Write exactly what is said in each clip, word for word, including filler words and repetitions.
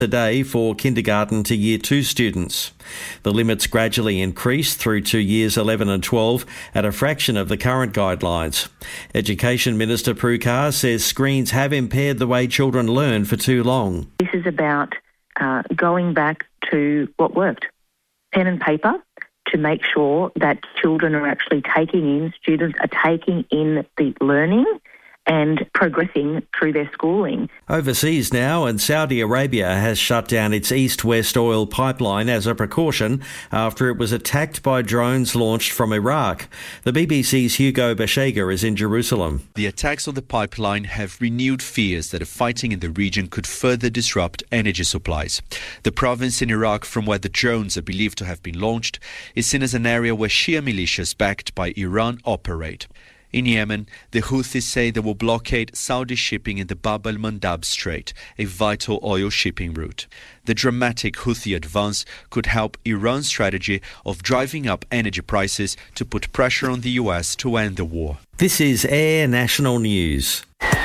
a day for kindergarten to year two students. The limits gradually increased through to years eleven and twelve at a fraction of the current guidelines. Education Minister Prue Carr says screens have impaired the way children learn for too long. This is about uh, going back to what worked. Pen and paper to make sure that children are actually taking in, students are taking in the learning and progressing through their schooling. Overseas now, and Saudi Arabia has shut down its east-west oil pipeline as a precaution after it was attacked by drones launched from Iraq. The B B C's Hugo Bashega is in Jerusalem. The attacks on the pipeline have renewed fears that the fighting in the region could further disrupt energy supplies. The province in Iraq from where the drones are believed to have been launched is seen as an area where Shia militias backed by Iran operate. In Yemen, the Houthis say they will blockade Saudi shipping in the Bab al-Mandab Strait, a vital oil shipping route. The dramatic Houthi advance could help Iran's strategy of driving up energy prices to put pressure on the U S to end the war. This is Air National News.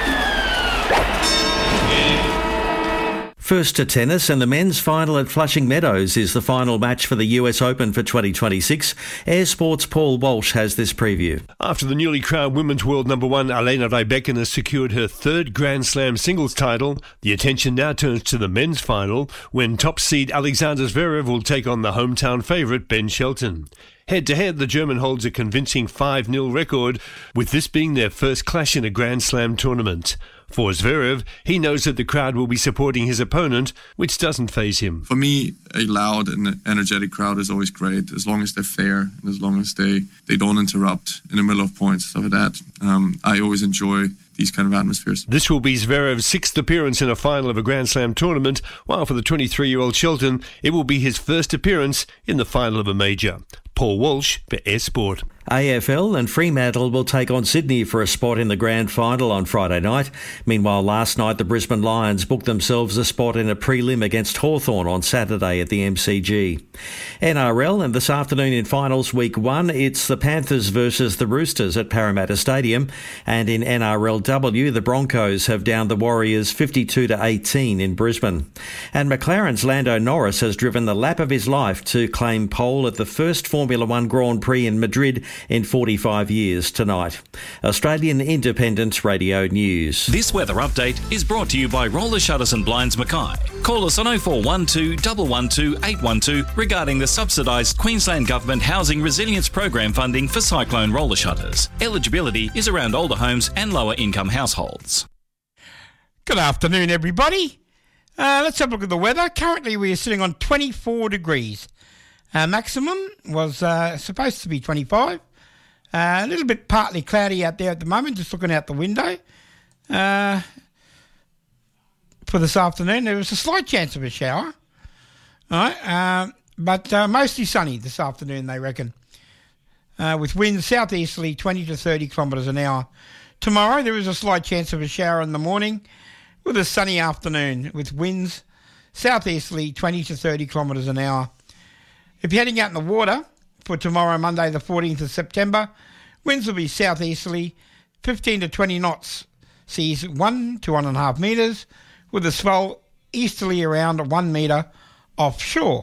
First to tennis, and the men's final at Flushing Meadows is the final match for the U S Open for twenty twenty-six. Air Sports' Paul Walsh has this preview. After the newly crowned women's world number one, Alena Rybakina has secured her third Grand Slam singles title. The attention now turns to the men's final, when top seed Alexander Zverev will take on the hometown favourite Ben Shelton. Head-to-head, the German holds a convincing five nil record, with this being their first clash in a Grand Slam tournament. For Zverev, he knows that the crowd will be supporting his opponent, which doesn't faze him. For me, a loud and energetic crowd is always great, as long as they're fair and as long as they, they don't interrupt in the middle of points, stuff like that. Um, I always enjoy these kind of atmospheres. This will be Zverev's sixth appearance in a final of a Grand Slam tournament, while for the twenty-three-year-old Shelton, it will be his first appearance in the final of a major. Paul Walsh for Air Sport. A F L and Fremantle will take on Sydney for a spot in the grand final on Friday night. Meanwhile, last night the Brisbane Lions booked themselves a spot in a prelim against Hawthorn on Saturday at the M C G. N R L, and this afternoon in finals week one, it's the Panthers versus the Roosters at Parramatta Stadium. And in N R L W, the Broncos have downed the Warriors fifty-two to eighteen in Brisbane. And McLaren's Lando Norris has driven the lap of his life to claim pole at the first Formula One Grand Prix in Madrid in forty-five years tonight. Australian Independent Radio News. This weather update is brought to you by Roller Shutters and Blinds Mackay. Call us on oh four one two, one one two, eight one two regarding the subsidised Queensland Government Housing Resilience Program funding for cyclone roller shutters. Eligibility is around older homes and lower income households. Good afternoon, everybody. Uh, let's have a look at the weather. Currently, we are sitting on twenty-four degrees. Uh, maximum was uh, supposed to be twenty-five. Uh, a little bit partly cloudy out there at the moment, just looking out the window. Uh, for this afternoon, there was a slight chance of a shower. All right, uh, but uh, mostly sunny this afternoon, they reckon. Uh, with winds southeasterly twenty to thirty kilometres an hour. Tomorrow, there is a slight chance of a shower in the morning with a sunny afternoon with winds southeasterly twenty to thirty kilometres an hour. If you're heading out in the water for tomorrow, Monday the fourteenth of September, winds will be southeasterly fifteen to twenty knots, seas one to one and a half metres, with a swell easterly around one metre offshore.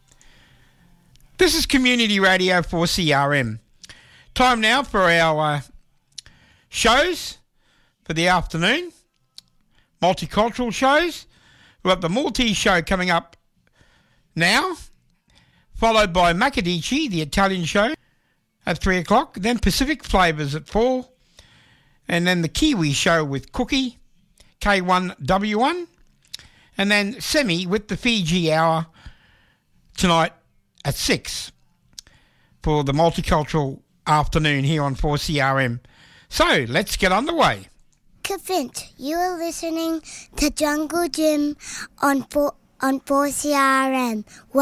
This is Community Radio for C R M. Time now for our uh, shows for the afternoon, multicultural shows. We've got the Maltese show coming up now, followed by Macadici, the Italian show, at three o'clock. Then Pacific Flavours at four. And then the Kiwi show with Cookie, K one W one. And then Semi with the Fiji Hour tonight at six for the multicultural afternoon here on four C R M. So, let's get underway. Kavint, you are listening to Jungle Gym on four, on four C R M.